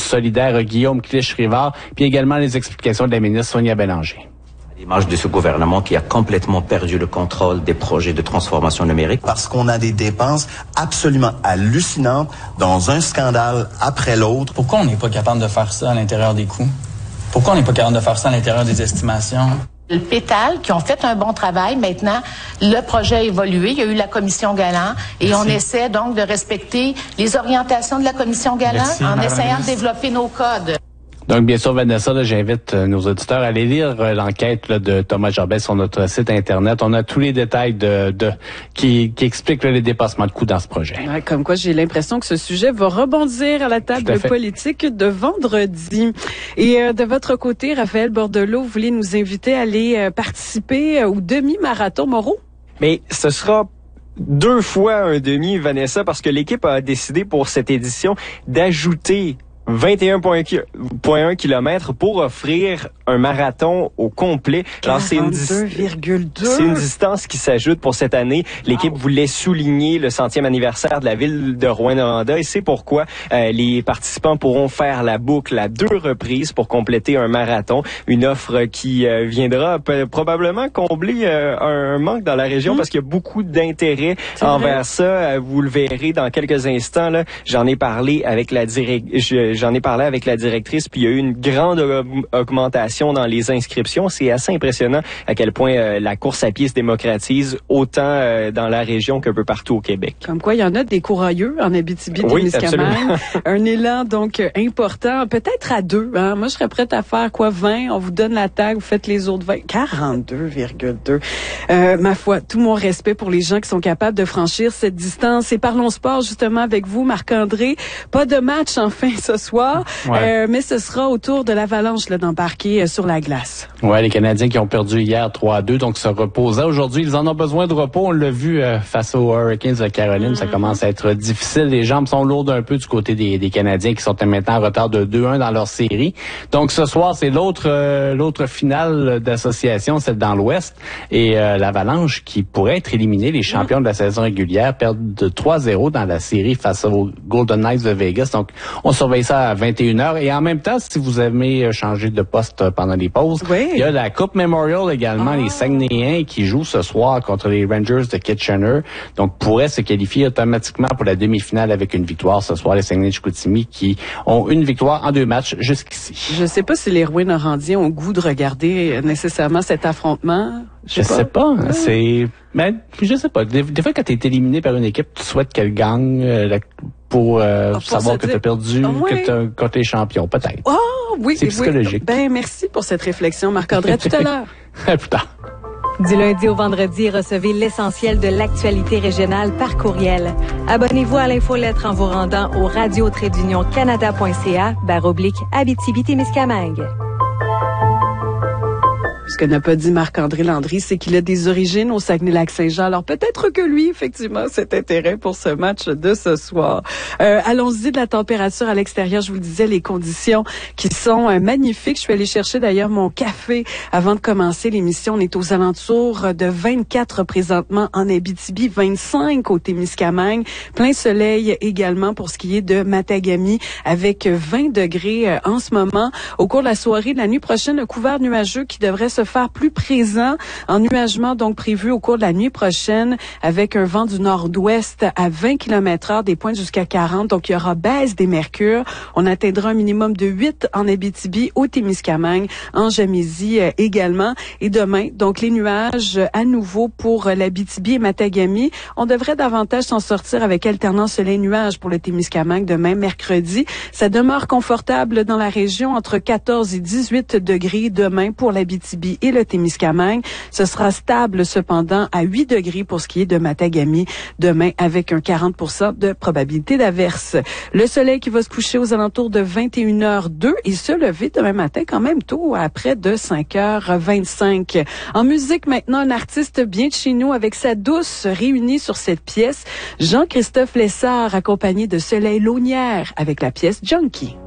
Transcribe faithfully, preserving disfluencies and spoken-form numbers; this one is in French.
solidaire Guillaume Clich-Rivard, puis également les explications de la ministre Sonia Bélanger. L'image de ce gouvernement qui a complètement perdu le contrôle des projets de transformation numérique. Parce qu'on a des dépenses absolument hallucinantes dans un scandale après l'autre. Pourquoi on n'est pas capable de faire ça à l'intérieur des coûts? Pourquoi on n'est pas capable de faire ça à l'intérieur des estimations? Le Pétal, qui ont fait un bon travail. Maintenant, le projet a évolué. Il y a eu la commission Galland et Merci. On essaie donc de respecter les orientations de la commission Galland Merci, en essayant de développer nos codes. Donc, bien sûr, Vanessa, là, j'invite euh, nos auditeurs à aller lire euh, l'enquête là, de Thomas Gerbet sur notre site Internet. On a tous les détails de, de qui, qui expliquent là, les dépassements de coûts dans ce projet. Ouais, comme quoi, j'ai l'impression que ce sujet va rebondir à la table politique de vendredi. Et euh, de votre côté, Raphaël Bordelot, vous voulez nous inviter à aller euh, participer euh, au demi-marathon Moreau? Mais ce sera deux fois un demi, Vanessa, parce que l'équipe a décidé pour cette édition d'ajouter vingt et un virgule un kilomètres pour offrir un marathon au complet. Alors, c'est une, c'est une distance qui s'ajoute pour cette année. L'équipe wow. voulait souligner le centième anniversaire de la ville de Rouyn-Noranda et c'est pourquoi euh, les participants pourront faire la boucle à deux reprises pour compléter un marathon. Une offre qui euh, viendra p- probablement combler euh, un manque dans la région mmh. parce qu'il y a beaucoup d'intérêt c'est envers vrai. ça. Euh, vous le verrez dans quelques instants. Là, j'en ai parlé avec la directrice. J'en ai parlé avec la directrice, puis il y a eu une grande augmentation dans les inscriptions. C'est assez impressionnant à quel point euh, la course à pied se démocratise autant euh, dans la région qu'un peu partout au Québec. Comme quoi, il y en a des courageux en Abitibi-Témiscamingue. Oui, un élan donc important, peut-être à deux. Hein? Moi, je serais prête à faire quoi, vingt? On vous donne la tag, vous faites les autres vingt. quarante-deux virgule deux. Euh, ma foi, tout mon respect pour les gens qui sont capables de franchir cette distance. Et parlons sport justement avec vous, Marc-André. Pas de match enfin ce soir. Soir, ouais. euh, mais ce sera au tour de l'Avalanche là, d'embarquer euh, sur la glace. Ouais, les Canadiens qui ont perdu hier trois à deux, donc se reposaient aujourd'hui. Ils en ont besoin de repos. On l'a vu euh, face aux Hurricanes de Caroline. Mm-hmm. Ça commence à être difficile. Les jambes sont lourdes un peu du côté des, des Canadiens qui sont maintenant en retard de deux un dans leur série. Donc ce soir, c'est l'autre euh, l'autre finale d'association, celle dans l'Ouest. Et euh, l'Avalanche qui pourrait être éliminé, les champions mm-hmm. de la saison régulière, perdent de trois à zéro dans la série face aux Golden Knights de Vegas. Donc on surveille ça à vingt et une heures. Et en même temps, si vous aimez changer de poste pendant les pauses, oui. il y a la Coupe Memorial également, ah. les Saguenayens qui jouent ce soir contre les Rangers de Kitchener. Donc, pourraient se qualifier automatiquement pour la demi-finale avec une victoire ce soir. Les Saguenay-Chicoutimi qui ont une victoire en deux matchs jusqu'ici. Je sais pas si les Rouyn-Norandiens ont goût de regarder nécessairement cet affrontement. Je sais pas. Je sais pas. C'est... Mais je sais pas. Des, des fois, quand tu es éliminé par une équipe, tu souhaites qu'elle gagne euh, la... pour, euh, pour savoir que tu as perdu, oh, oui. que tu es champion, peut-être. Oh, oui. C'est psychologique. Oui. Ben, merci pour cette réflexion, Marc-André. À tout à l'heure. À plus tard. Du lundi au vendredi, recevez l'essentiel de l'actualité régionale par courriel. Abonnez-vous à l'infolettre en vous rendant au radio-canada.ca barre oblique Abitibi-Témiscamingue. Ce que n'a pas dit Marc-André Landry, c'est qu'il a des origines au Saguenay-Lac-Saint-Jean. Alors peut-être que lui, effectivement, cet intérêt pour ce match de ce soir. Euh, allons-y de la température à l'extérieur. Je vous le disais, les conditions qui sont euh, magnifiques. Je suis allée chercher d'ailleurs mon café avant de commencer l'émission. On est aux alentours de vingt-quatre présentement en Abitibi, vingt-cinq au Témiscamingue. Plein soleil également pour ce qui est de Matagami avec vingt degrés euh, en ce moment. Au cours de la soirée, de la nuit prochaine, un couvert nuageux qui devrait se faire plus présent. Ennuagement donc prévu au cours de la nuit prochaine avec un vent du nord-ouest à vingt kilomètres heure, des pointes jusqu'à quarante. Donc, il y aura baisse des mercures. On atteindra un minimum de huit en Abitibi, au Témiscamingue, en Jamaisie euh, également. Et demain, donc, les nuages à nouveau pour l'Abitibi et Matagami. On devrait davantage s'en sortir avec alternance soleil-nuages pour le Témiscamingue demain, mercredi. Ça demeure confortable dans la région entre quatorze et dix-huit degrés demain pour l'Abitibi et le Témiscamingue. Ce sera stable cependant à huit degrés pour ce qui est de Matagami demain avec un quarante pour cent de probabilité d'averse. Le soleil qui va se coucher aux alentours de vingt et une heures deux et se lever demain matin quand même tôt à près de cinq heures vingt-cinq. En musique maintenant, un artiste bien de chez nous avec sa douce réunie sur cette pièce. Jean-Christophe Lessard accompagné de Soleil Launière avec la pièce Junkie.